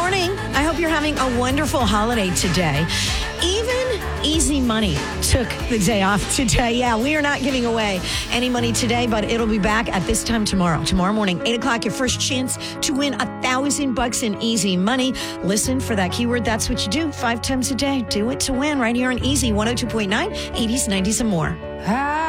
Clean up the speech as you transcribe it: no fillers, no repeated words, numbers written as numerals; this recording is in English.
morning. I hope you're having a wonderful holiday today. Even Easy Money took the day off today. Yeah, we are not giving away any money today, but it'll be back at this time tomorrow. Tomorrow morning, 8 o'clock, your first chance to win $1,000 in Easy Money. Listen for that keyword. That's what you do 5 times a day. Do it to win right here on Easy 102.9, 80s, 90s, and more.